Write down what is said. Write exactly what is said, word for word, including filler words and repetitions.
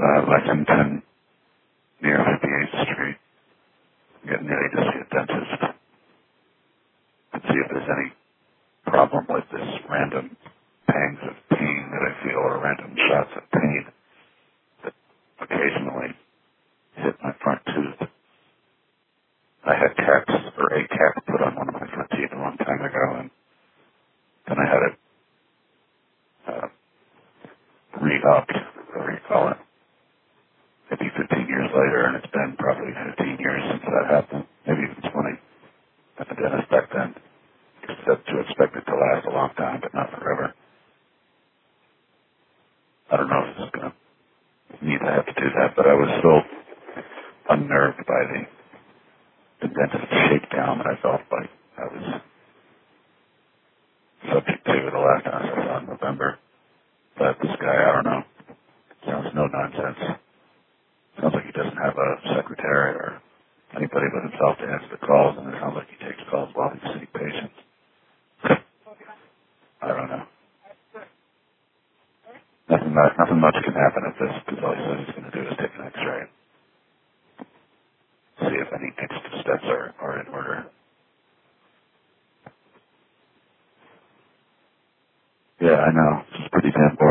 uh, Lexington near fifty-eighth Street. I'm getting ready to see a dentist to see if there's any problem with this random pangs of pain that I feel, or random shots of pain that occasionally hit my front tooth. I had caps, or a cap put on one of my front teeth a long time ago, and then I had it uh, re-upped, whatever you call it, maybe fifteen years later, and it's been probably fifteen years since that happened, maybe even twenty at the dentist back then. Except to expect it to last a long time, but not forever. I don't know if it's going to need to have to do that, but I was so unnerved by the, the dentist shakedown that I felt like I was subject to the last time I saw in November. But this guy, I don't know, sounds no nonsense. Sounds like he doesn't have a secretary or anybody but himself to answer the calls, and it sounds like he takes calls while he's seeing patients. I don't know. Nothing much, nothing much can happen at this, because all he says he's going to do is take an x-ray and see if any next steps are, are in order. Yeah, I know. This is pretty damn boring.